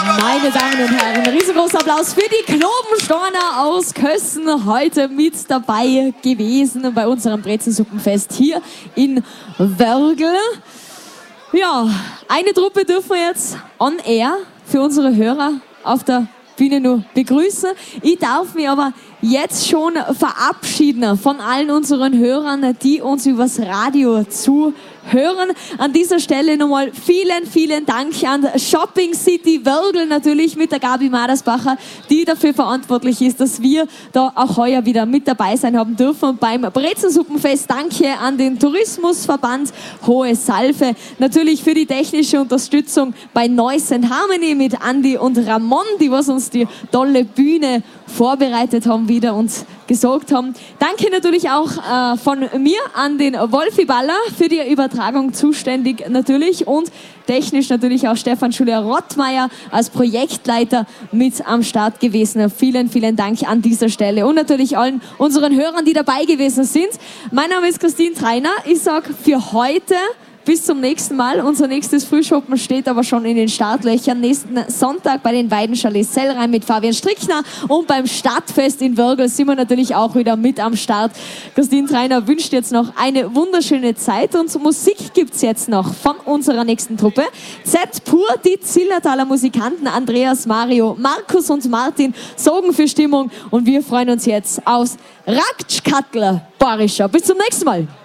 Meine Damen und Herren, riesengroßer Applaus für die Knobenstorner aus Kössen, heute mit dabei gewesen bei unserem Brezensuppenfest hier in Wörgl. Ja, eine Truppe dürfen wir jetzt on air für unsere Hörer auf der Bühne nur begrüßen. Ich darf mich aber jetzt schon verabschieden von allen unseren Hörern, die uns übers Radio zuhören. An dieser Stelle nochmal vielen, vielen Dank an Shopping City Wörgl natürlich mit der Gabi Madersbacher, die dafür verantwortlich ist, dass wir da auch heuer wieder mit dabei sein haben dürfen. Und beim Brezensuppenfest danke an den Tourismusverband Hohe Salve, natürlich für die technische Unterstützung bei Noise and Harmony mit Andi und Ramon, die was uns die tolle Bühne vorbereitet haben wieder und gesorgt haben. Danke natürlich auch von mir an den Wolfi Baller, für die Übertragung zuständig natürlich, und technisch natürlich auch Stefan Schuler-Rottmeier als Projektleiter mit am Start gewesen. Vielen, vielen Dank an dieser Stelle und natürlich allen unseren Hörern, die dabei gewesen sind. Mein Name ist Christine Treiner. Ich sage für heute bis zum nächsten Mal. Unser nächstes Frühschoppen steht aber schon in den Startlöchern. Nächsten Sonntag bei den Weidenchalets Sellrhein mit Fabian Strickner, und beim Stadtfest in Wörgl sind wir natürlich auch wieder mit am Start. Christine Treiner wünscht jetzt noch eine wunderschöne Zeit, und Musik gibt's jetzt noch von unserer nächsten Truppe. Z pur, die Zillertaler Musikanten Andreas, Mario, Markus und Martin sorgen für Stimmung, und wir freuen uns jetzt aus Raktschkattler Barischer. Bis zum nächsten Mal.